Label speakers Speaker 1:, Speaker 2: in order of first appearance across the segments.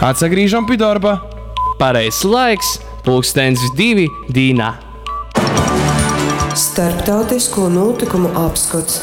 Speaker 1: Atsagrīžam pie darba!
Speaker 2: Pareizs laiks, 2:02 dīnā.
Speaker 3: Starptautisko notikumu apskats.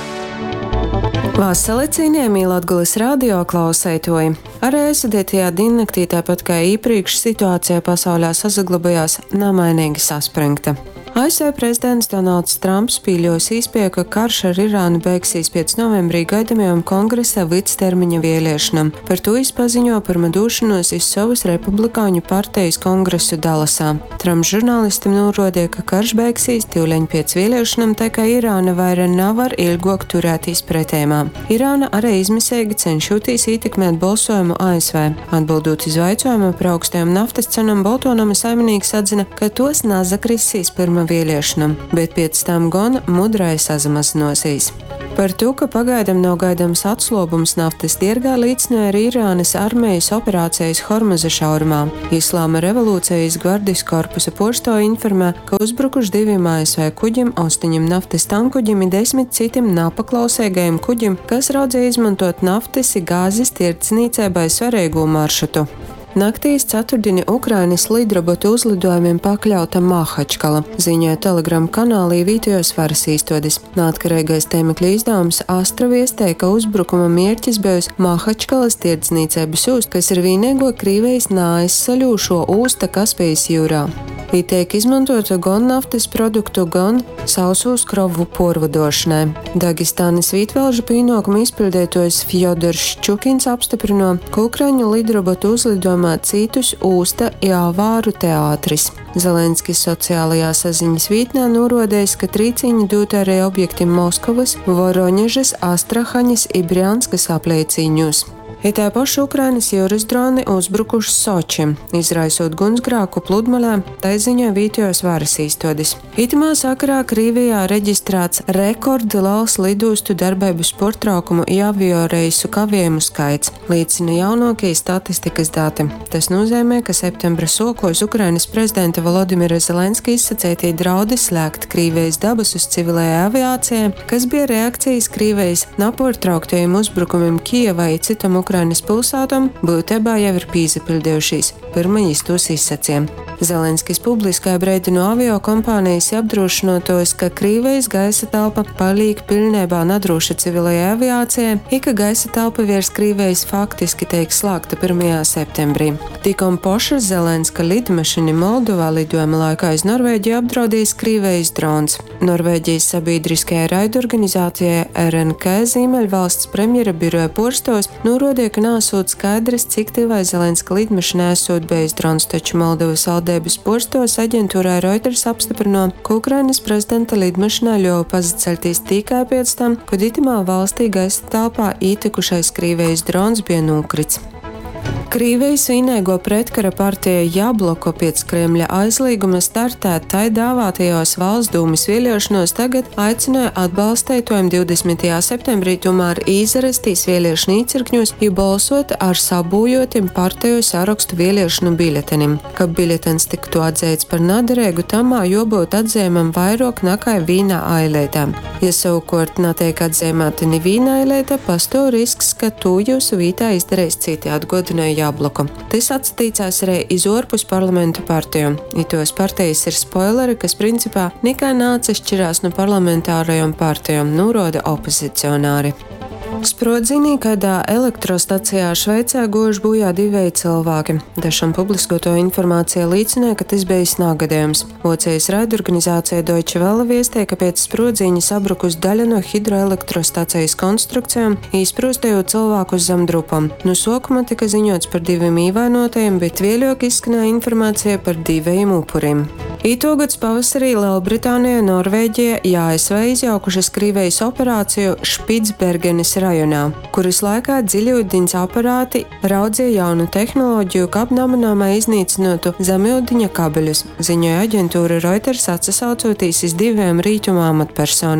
Speaker 3: Vasali cienījamie Latgulis radio klausētoji. Arī aizsadietījā diennaktī, tāpat kā iepriekš, situācija pasaulē sasaglabājās nemainīgi saspringta. ASV prezidents Donalds Trumps pīļos īspēja, ka karš ar Irānu beigsies pēc novembrī gaidāmajām kongresa vidustermiņa vēlēšanām. Par to paziņo par medūšanos iz savas republikāņu partijas kongresu Dalasā. Trumps žurnālistam norādīja, ka karš beigsies tūleņ pēc vēlēšanām, tā kā Irāna vaira nevar ilgāk turēties pretējumā. Irāna arī izmisīgi cenšoties ietekmēt balsojumu ASV. Atbildot uz jautājumu par augstajām naftas cenām, Baltonama saimnieks atzina, ka tos nazakrisīs pirmā vēlēšanām, bet pēc tam gan mudrai sazamazinosies. Par to, ka pagaidām nav gaidāms atslobums naftas tirgā, liecināja arī Irānas armijas operācijas Hormuza šaurumā. Islāma revolūcijas gvardijas korpusa porstoja informē, ka uzbrukuši 2 ASV kuģim, 8 naftas tankuģim un 10 citiem nepaklausīgajiem kuģim, kas raudzēja izmantot naftas un gāzes tirdzniecībai svarīgu maršrutu. Naktīs ceturtdieni Ukrainas lidrobotu uzlidojumiem pakļauta Mahačkala, ziņoja Telegram kanālī vietējos varas īstotis. Neatkarīgais tīmekļa izdevums Astra viestēja, ka uzbrukuma mērķis bijusi Mahačkalas tirdzniecības osta, kas ir vienīgo Krievijas neaizsaļūšo osta Kaspijas jūrā. Tiek izmantota gan naftas produktu, gan sausos krovu porvadošanai. Dagestānas vītvelžu pienākumu izpildītājs Fjodors Ščukins apstiprino, ka Ukraiņu lidrobotu uzlidojumā citus osta Jāvāru teātris. Zelenskis sociālajā saziņas vietnē norādījis, ka trīcīņi dot arī objektiem Moskavas, Voroņežas, Astrahaņas un Brjanskas apliecīņos. Itā paša Ukrainas jūras droni uzbrukuši Sočim, izraisot gunsgrāku pludmalē, tai ziņā vietējos varas īstotis. Itamā sakarā Krievijā reģistrēts rekordliels lidostu darbības pārtraukumu un avioreisu kavējumu skaits, liecina jaunākie statistikas dati. Tas nozīmē, ka septembra sākos Ukrainas prezidenta Volodimira Zelenska izsacētie draudi slēgt Krievijas dabas uz civilējai aviācijai, kas bija reakcijas Krievijas nepārtrauktajiem uzbrukumiem Kijevai un citam Ukrainas pilsētām, būtībā jau ir pīzapildījušies. Pirmais tos izsacīja. Zelenskis publiskā breidino avio kompānijas apdrošinotos, ka Krievijas gaisa telpa paliek pilnībā nedroša civilajai aviācijai, un ka gaisa telpa virs Krievijas faktiski tiek slēgta 1. septembrī. Tikom poša Zelenska lidmašīna Moldovā lidojuma laikā iz Norvēģiju apdraudījis Krievijas drons. Norvēģijas sabiedriskajai raidorganizācijai RNK Ziemeļvalsts premjera biroja porstos norādīja, ka nesot skaidrs, cik tīvai Zelenska lidmašīnā esot bijis drons, taču Moldovas valdības porstos aģentūrai Reuters apstiprino, ka Ukrainas prezidenta lidmašīnā ļauj pazaceļties tikai pēc tam, kad itamā valstī gaisa telpā ietikušais Krievijas drons bija nokrits. Krievijas vienīgo pretkara partija Jabloko pēc Kremļa aizlieguma startēt tai dāvātajos valsts dūmas vēlēšanos tagad aicināja atbalstītājiem 20. septembrī tomēr izrastīs vēlēšanu īcirkņos un balsot ar sabūjotim partiju sarakstu vēlēšanu biļetenim. Kad biļetens tiktu atzīts par naderīgu, tamā jābūt atzīmam vairāk nekā viena ailētā. Ja savukārt netiek atzīmēta neviena ailēta, pastāv risks, ka to jūsu vietā izdarīs citi, atgādināja Jabloko. Tas atsatīcās arī iz ārpus parlamentu partiju. Itos partijas ir spoileri, kas principā nekā neatšķirās no parlamentārajām partijām, norāda opozicionāri. Sprodzienī kādā elektrostacijā Šveicē guvuši bojā 2 cilvēki. Dažam publiskoto informācija liecināja, ka tas bijis negadījums. Vācijas raidorganizācija Deutsche Welle viestīja, ka pēc sprodziņa sabrukus daļa no hidroelektrostacijas konstrukcijām, izprostējot cilvēkus zem drupam. No sākuma tika ziņots par 2 ievainotajiem, bet vēlāk izskanēja informācija par 2 upuriem. Ītogads pavasarī Lielbritānija, Norvēģija, ASV izjaukušas Krievijas operāciju Špicbergenes rajonā, kuras laikā dziļūdeņas aparāti raudzīja jaunu tehnoloģiju, kā apnamanāmā iznīcinotu zemūdeņa kabeļus, ziņoja aģentūra Reuters atsasaucoties iz 2 rītuma amatpersonām.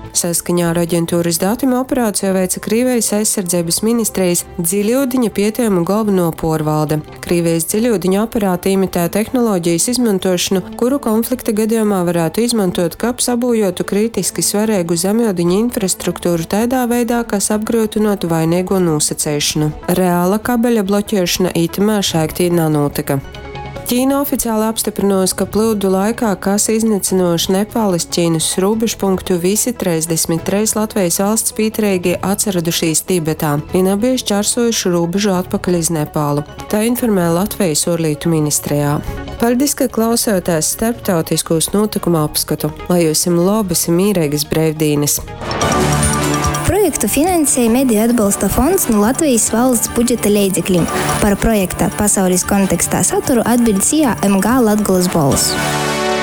Speaker 3: Saskaņā ar aģentūras datiem operāciju veica Krievijas aizsardzības ministrijas dziļūdeņa pieteikumu galveno porvalde. Krievijas dziļūdeņa aparāti imitē tehnoloģijas izmantošanu, kuru konflikta gadījumā varētu izmantot, kā sabūjotu kritiski svarīgu zemūdeņa infrastruktūru tādā veidā, kas apgrūtinātu vainīgo nosacēšanu. Reāla kabeļa bloķēšana itamā šāktī nanotika. Ķīna oficiāli apstiprinājusi, ka plūdu laikā, kas iznīcinoši Nepāles Ķīnas robežpunktu, visi 33 Latvijas valsts pieturīgi atsaradušies Tibetā. Viņi bija šķērsojuši robežu atpakaļ uz Nepālu. Tā informēja Latvijas ārlietu ministrijā. Paldies, ka klausāties starptautiskos notikumu apskatu, lai jums labas un mīrīgas brīvdienas!
Speaker 1: Projektu finansēja Mediju atbalsta fonds no Latvijas valsts budžeta līdzekļiem. Par projekta pasaules kontekstā saturu atbild CIA MG Latgolas balss.